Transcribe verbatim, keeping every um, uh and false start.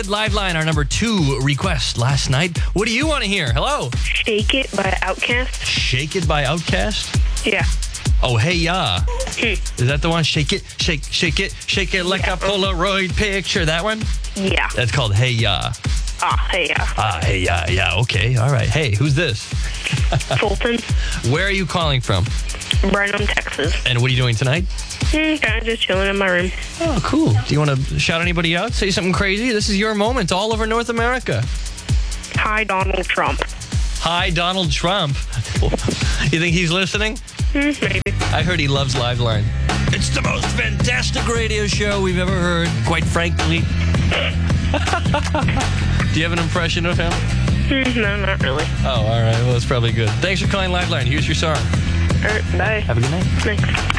Liveline, our number two request last night. What do you want to hear? Hello? Shake It by Outkast. Shake It by Outkast? Yeah. Oh, Hey Ya. Hmm. Is that the one? Shake it, shake, shake it, shake it like Yeah. a Polaroid picture. That one? Yeah. That's called Hey Ya. Ah, hey, yeah. Ah, Hey Ya, yeah, okay, all right. Hey, who's this? Fulton, Where are you calling from? Brenham, Texas. And what are you doing tonight? Hmm, kind of just chilling in my room. Oh, cool. Do you want to shout anybody out? Say something crazy? This is your moment all over North America. Hi, Donald Trump. Hi, Donald Trump. You think he's listening? Hmm, maybe. I heard he loves Liveline. It's the most fantastic radio show we've ever heard, quite frankly. Do you have an impression of him? Hmm, no, not really. Oh, all right. Well, it's probably good. Thanks for calling Liveline. Here's your song. All right, bye. Have a good night. Thanks.